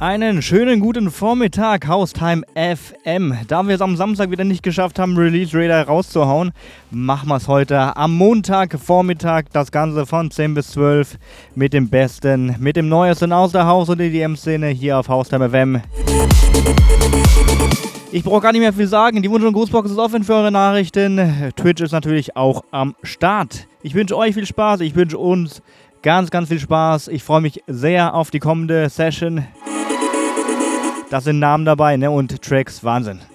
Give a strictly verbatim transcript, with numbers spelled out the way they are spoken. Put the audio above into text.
Einen schönen guten Vormittag, Haustime F M. Da wir es am Samstag wieder nicht geschafft haben, Release Radar rauszuhauen, machen wir es heute am Montagvormittag, das Ganze von zehn bis zwölf mit dem Besten, mit dem Neuesten aus der Haus- und E D M-Szene hier auf Haustime F M. Ich brauche gar nicht mehr viel sagen, die Wunsch- und Grußbox ist offen für eure Nachrichten. Twitch ist natürlich auch am Start. Ich wünsche euch viel Spaß, ich wünsche uns ganz, ganz viel Spaß. Ich freue mich sehr auf die kommende Session. Da sind Namen dabei, ne? Und Tracks, Wahnsinn.